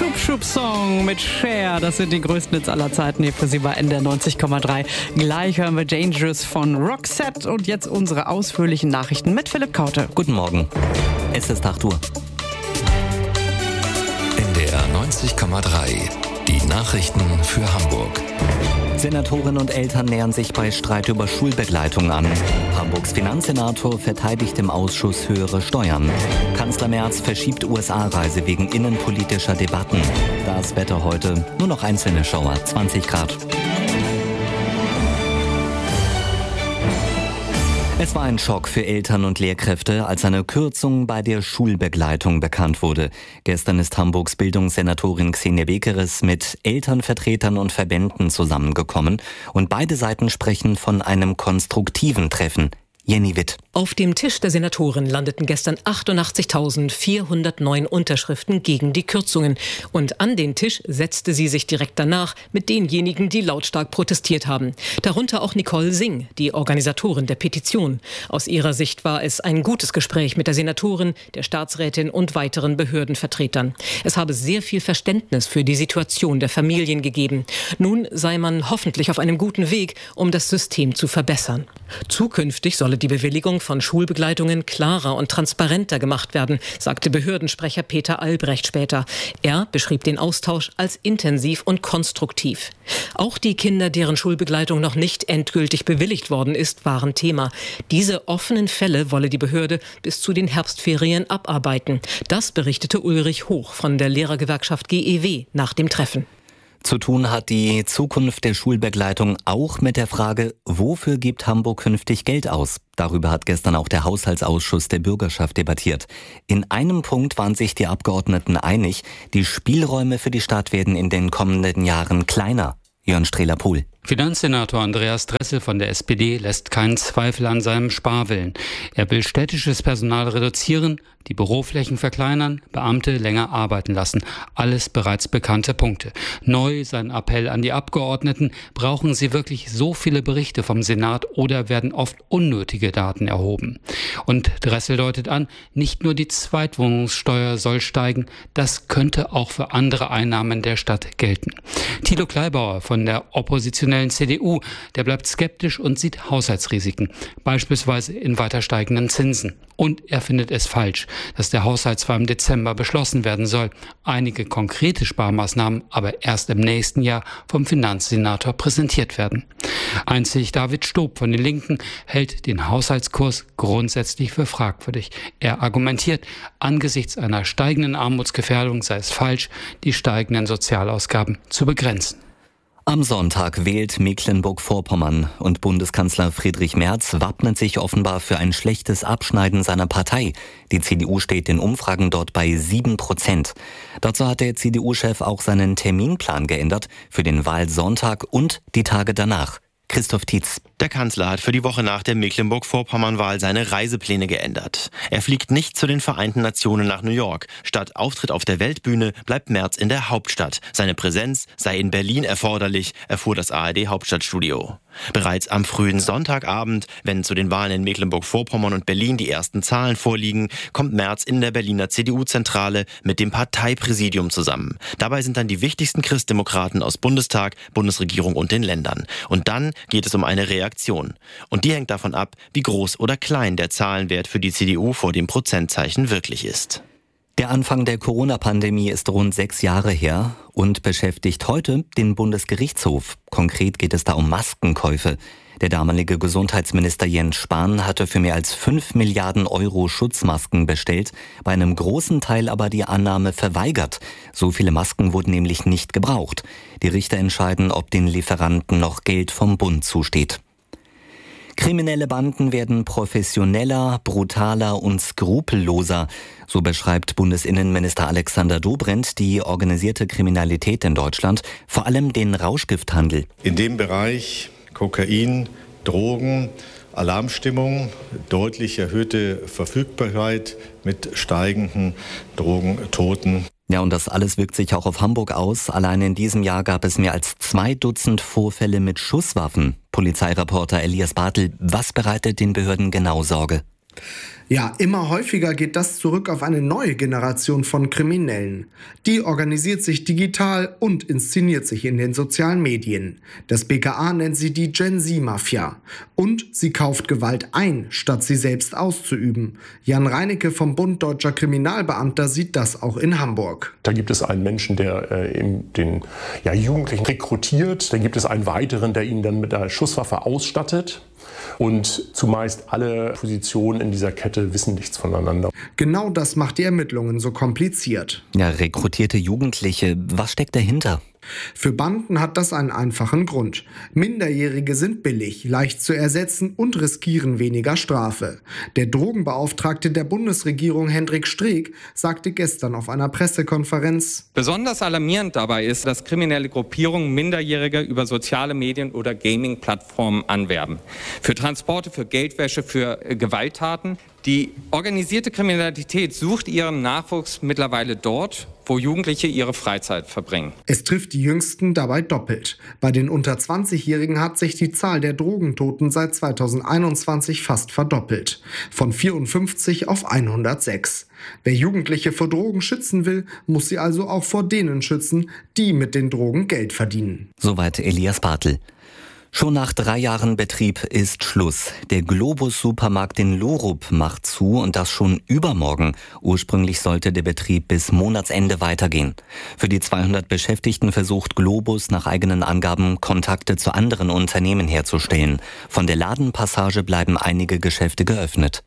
Schub-Schub-Song mit Cher. Das sind die größten Hits aller Zeiten hier für Sie bei NDR 90,3. Gleich hören wir Dangerous von Roxette und jetzt unsere ausführlichen Nachrichten mit Philipp Kaute. Guten Morgen. Es ist 8 Uhr. NDR 90,3. Die Nachrichten für Hamburg. Senatoren und Eltern nähern sich bei Streit über Schulbegleitung an. Hamburgs Finanzsenator verteidigt im Ausschuss höhere Steuern. Kanzler Merz verschiebt USA-Reise wegen innenpolitischer Debatten. Das Wetter heute, nur noch einzelne Schauer, 20 Grad. Es war ein Schock für Eltern und Lehrkräfte, als eine Kürzung bei der Schulbegleitung bekannt wurde. Gestern ist Hamburgs Bildungssenatorin Xenia Bekeres mit Elternvertretern und Verbänden zusammengekommen und beide Seiten sprechen von einem konstruktiven Treffen. Jenny Witt. Auf dem Tisch der Senatoren landeten gestern 88.409 Unterschriften gegen die Kürzungen. Und an den Tisch setzte sie sich direkt danach mit denjenigen, die lautstark protestiert haben. Darunter auch Nicole Singh, die Organisatorin der Petition. Aus ihrer Sicht war es ein gutes Gespräch mit der Senatorin, der Staatsrätin und weiteren Behördenvertretern. Es habe sehr viel Verständnis für die Situation der Familien gegeben. Nun sei man hoffentlich auf einem guten Weg, um das System zu verbessern. Zukünftig solle die Bewilligung von Schulbegleitungen klarer und transparenter gemacht werden, sagte Behördensprecher Peter Albrecht später. Er beschrieb den Austausch als intensiv und konstruktiv. Auch die Kinder, deren Schulbegleitung noch nicht endgültig bewilligt worden ist, waren Thema. Diese offenen Fälle wolle die Behörde bis zu den Herbstferien abarbeiten. Das berichtete Ulrich Hoch von der Lehrergewerkschaft GEW nach dem Treffen. Zu tun hat die Zukunft der Schulbegleitung auch mit der Frage, wofür gibt Hamburg künftig Geld aus? Darüber hat gestern auch der Haushaltsausschuss der Bürgerschaft debattiert. In einem Punkt waren sich die Abgeordneten einig, die Spielräume für die Stadt werden in den kommenden Jahren kleiner. Jörn Strehler-Pohl. Finanzsenator Andreas Dressel von der SPD lässt keinen Zweifel an seinem Sparwillen. Er will städtisches Personal reduzieren, die Büroflächen verkleinern, Beamte länger arbeiten lassen. Alles bereits bekannte Punkte. Neu sein Appell an die Abgeordneten: Brauchen sie wirklich so viele Berichte vom Senat oder werden oft unnötige Daten erhoben? Und Dressel deutet an, nicht nur die Zweitwohnungssteuer soll steigen, das könnte auch für andere Einnahmen der Stadt gelten. Thilo Kleibauer von der oppositionellen CDU, der bleibt skeptisch und sieht Haushaltsrisiken, beispielsweise in weiter steigenden Zinsen. Und er findet es falsch, dass der Haushalt zwar im Dezember beschlossen werden soll, einige konkrete Sparmaßnahmen aber erst im nächsten Jahr vom Finanzsenator präsentiert werden. Einzig David Stob von den Linken hält den Haushaltskurs grundsätzlich für fragwürdig. Er argumentiert, angesichts einer steigenden Armutsgefährdung sei es falsch, die steigenden Sozialausgaben zu begrenzen. Am Sonntag wählt Mecklenburg-Vorpommern und Bundeskanzler Friedrich Merz wappnet sich offenbar für ein schlechtes Abschneiden seiner Partei. Die CDU steht in Umfragen dort bei 7%. Dazu hat der CDU-Chef auch seinen Terminplan geändert für den Wahlsonntag und die Tage danach. Christoph Tietz. Der Kanzler hat für die Woche nach der Mecklenburg-Vorpommern-Wahl seine Reisepläne geändert. Er fliegt nicht zu den Vereinten Nationen nach New York. Statt Auftritt auf der Weltbühne bleibt Merz in der Hauptstadt. Seine Präsenz sei in Berlin erforderlich, erfuhr das ARD-Hauptstadtstudio. Bereits am frühen Sonntagabend, wenn zu den Wahlen in Mecklenburg-Vorpommern und Berlin die ersten Zahlen vorliegen, kommt Merz in der Berliner CDU-Zentrale mit dem Parteipräsidium zusammen. Dabei sind dann die wichtigsten Christdemokraten aus Bundestag, Bundesregierung und den Ländern. Und dann geht es um eine Reaktion. Und die hängt davon ab, wie groß oder klein der Zahlenwert für die CDU vor dem Prozentzeichen wirklich ist. Der Anfang der Corona-Pandemie ist rund 6 Jahre her und beschäftigt heute den Bundesgerichtshof. Konkret geht es da um Maskenkäufe. Der damalige Gesundheitsminister Jens Spahn hatte für mehr als 5 Milliarden Euro Schutzmasken bestellt, bei einem großen Teil aber die Annahme verweigert. So viele Masken wurden nämlich nicht gebraucht. Die Richter entscheiden, ob den Lieferanten noch Geld vom Bund zusteht. Kriminelle Banden werden professioneller, brutaler und skrupelloser. So beschreibt Bundesinnenminister Alexander Dobrindt die organisierte Kriminalität in Deutschland, vor allem den Rauschgifthandel. In dem Bereich Kokain, Drogen, Alarmstimmung, deutlich erhöhte Verfügbarkeit mit steigenden Drogentoten. Ja, und das alles wirkt sich auch auf Hamburg aus. Allein in diesem Jahr gab es mehr als 2 Dutzend Vorfälle mit Schusswaffen. Polizeireporter Elias Bartel, was bereitet den Behörden genau Sorge? Ja, immer häufiger geht das zurück auf eine neue Generation von Kriminellen. Die organisiert sich digital und inszeniert sich in den sozialen Medien. Das BKA nennt sie die Gen Z-Mafia. Und sie kauft Gewalt ein, statt sie selbst auszuüben. Jan Reinecke vom Bund Deutscher Kriminalbeamter sieht das auch in Hamburg. Da gibt es einen Menschen, der den Jugendlichen rekrutiert. Da gibt es einen weiteren, der ihn dann mit einer Schusswaffe ausstattet. Und zumeist alle Positionen in dieser Kette wissen nichts voneinander. Genau das macht die Ermittlungen so kompliziert. Ja, rekrutierte Jugendliche, was steckt dahinter? Für Banden hat das einen einfachen Grund. Minderjährige sind billig, leicht zu ersetzen und riskieren weniger Strafe. Der Drogenbeauftragte der Bundesregierung Hendrik Streeck sagte gestern auf einer Pressekonferenz: Besonders alarmierend dabei ist, dass kriminelle Gruppierungen Minderjährige über soziale Medien oder Gaming-Plattformen anwerben. Für Transporte, für Geldwäsche, für Gewalttaten. Die organisierte Kriminalität sucht ihren Nachwuchs mittlerweile dort, wo Jugendliche ihre Freizeit verbringen. Es trifft die Jüngsten dabei doppelt. Bei den unter 20-Jährigen hat sich die Zahl der Drogentoten seit 2021 fast verdoppelt. Von 54 auf 106. Wer Jugendliche vor Drogen schützen will, muss sie also auch vor denen schützen, die mit den Drogen Geld verdienen. Soweit Elias Bartel. Schon nach 3 Jahren Betrieb ist Schluss. Der Globus-Supermarkt in Lorup macht zu und das schon übermorgen. Ursprünglich sollte der Betrieb bis Monatsende weitergehen. Für die 200 Beschäftigten versucht Globus nach eigenen Angaben Kontakte zu anderen Unternehmen herzustellen. Von der Ladenpassage bleiben einige Geschäfte geöffnet.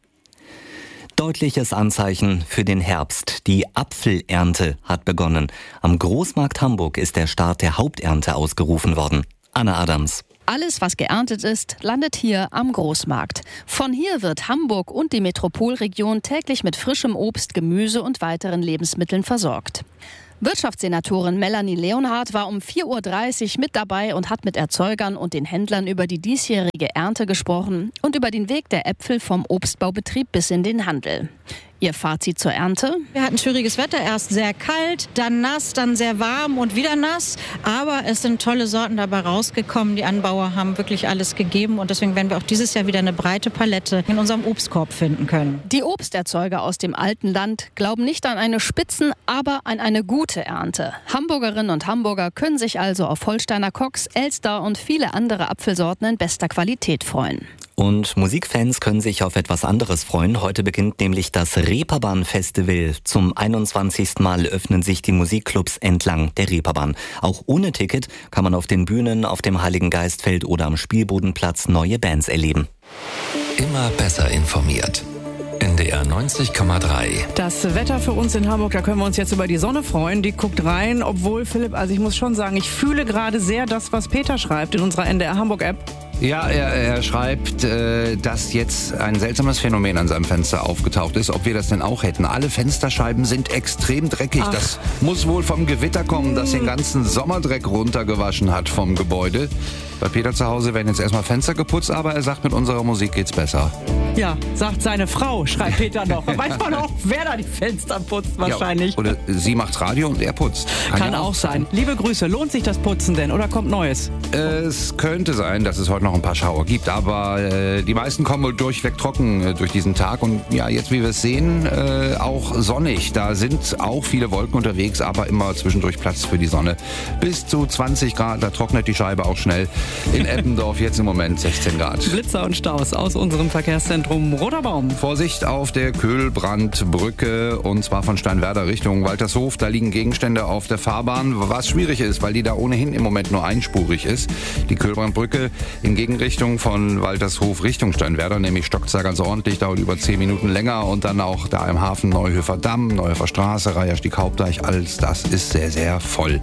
Deutliches Anzeichen für den Herbst. Die Apfelernte hat begonnen. Am Großmarkt Hamburg ist der Start der Haupternte ausgerufen worden. Anna Adams. Alles, was geerntet ist, landet hier am Großmarkt. Von hier wird Hamburg und die Metropolregion täglich mit frischem Obst, Gemüse und weiteren Lebensmitteln versorgt. Wirtschaftssenatorin Melanie Leonhardt war um 4:30 Uhr mit dabei und hat mit Erzeugern und den Händlern über die diesjährige Ernte gesprochen und über den Weg der Äpfel vom Obstbaubetrieb bis in den Handel. Ihr Fazit zur Ernte? Wir hatten schwieriges Wetter, erst sehr kalt, dann nass, dann sehr warm und wieder nass. Aber es sind tolle Sorten dabei rausgekommen. Die Anbauer haben wirklich alles gegeben und deswegen werden wir auch dieses Jahr wieder eine breite Palette in unserem Obstkorb finden können. Die Obsterzeuger aus dem alten Land glauben nicht an eine Spitzen-, aber an eine gute Ernte. Hamburgerinnen und Hamburger können sich also auf Holsteiner Cox, Elster und viele andere Apfelsorten in bester Qualität freuen. Und Musikfans können sich auf etwas anderes freuen. Heute beginnt nämlich das Reeperbahn-Festival. Zum 21. Mal öffnen sich die Musikclubs entlang der Reeperbahn. Auch ohne Ticket kann man auf den Bühnen, auf dem Heiligen Geistfeld oder am Spielbodenplatz neue Bands erleben. Immer besser informiert. NDR 90,3. Das Wetter für uns in Hamburg, da können wir uns jetzt über die Sonne freuen. Die guckt rein, obwohl, Philipp, also ich muss schon sagen, ich fühle gerade sehr das, was Peter schreibt in unserer NDR Hamburg-App. Ja, er schreibt, dass jetzt ein seltsames Phänomen an seinem Fenster aufgetaucht ist, ob wir das denn auch hätten. Alle Fensterscheiben sind extrem dreckig. Ach. Das muss wohl vom Gewitter kommen, das den ganzen Sommerdreck runtergewaschen hat vom Gebäude. Bei Peter zu Hause werden jetzt erstmal Fenster geputzt, aber er sagt, mit unserer Musik geht's besser. Ja, sagt seine Frau, schreibt Peter noch. Weiß man auch, wer da die Fenster putzt wahrscheinlich. Ja, oder sie macht Radio und er putzt. Kann auch sein. Liebe Grüße, lohnt sich das Putzen denn oder kommt Neues? Es könnte sein, dass es heute noch ein paar Schauer gibt, aber die meisten kommen wohl durchweg trocken durch diesen Tag. Und ja, jetzt wie wir es sehen, auch sonnig. Da sind auch viele Wolken unterwegs, aber immer zwischendurch Platz für die Sonne. Bis zu 20 Grad, da trocknet die Scheibe auch schnell. In Eppendorf jetzt im Moment 16 Grad. Blitzer und Staus aus unserem Verkehrszentrum Roter Baum. Vorsicht auf der Köhlbrandbrücke und zwar von Steinwerder Richtung Waltershof. Da liegen Gegenstände auf der Fahrbahn, was schwierig ist, weil die da ohnehin im Moment nur einspurig ist. Die Köhlbrandbrücke in Gegenrichtung von Waltershof Richtung Steinwerder, nämlich stockt da ganz ordentlich, dauert über 10 Minuten länger und dann auch da im Hafen Neuhöfer Damm, Neuhöfer Straße, Reiherstieg Hauptdeich, alles das ist sehr, sehr voll.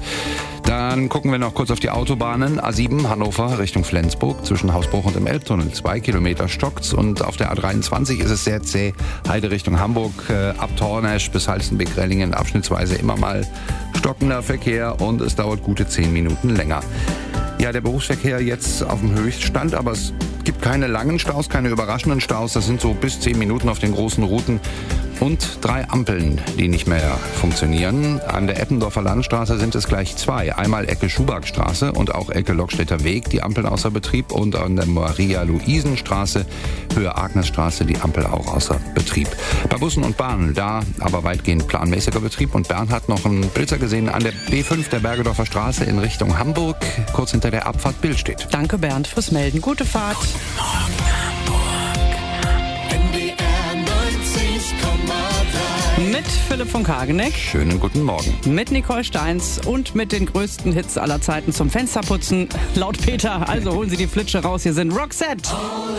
Dann gucken wir noch kurz auf die Autobahnen. A7 Hannover Richtung Flensburg zwischen Hausbruch und dem Elbtunnel. 2 Kilometer stockt's und auf der A23 ist es sehr zäh. Heide Richtung Hamburg ab Tornesch bis Halstenbeck-Rellingen abschnittsweise immer mal stockender Verkehr und es dauert gute 10 Minuten länger. Ja, der Berufsverkehr jetzt auf dem Höchststand, aber es gibt keine langen Staus, keine überraschenden Staus. Das sind so bis 10 Minuten auf den großen Routen. und 3 Ampeln, die nicht mehr funktionieren. An der Eppendorfer Landstraße sind es gleich 2. Einmal Ecke Schubackstraße und auch Ecke Lockstädter Weg, die Ampeln außer Betrieb. Und an der Maria-Luisen-Straße, Höhe Agnesstraße, die Ampel auch außer Betrieb. Bei Bussen und Bahnen, da aber weitgehend planmäßiger Betrieb. Und Bernd hat noch einen Blitzer gesehen an der B5 der Bergedorfer Straße in Richtung Hamburg, kurz hinter der Abfahrt Billstedt. Danke Bernd fürs Melden. Gute Fahrt. Guten Morgen, Hamburg. NDR 90,3. Mit Philipp von Kageneck. Schönen guten Morgen. Mit Nicole Steins und mit den größten Hits aller Zeiten zum Fensterputzen. Laut Peter, also holen Sie die Flitsche raus. Hier sind Roxette.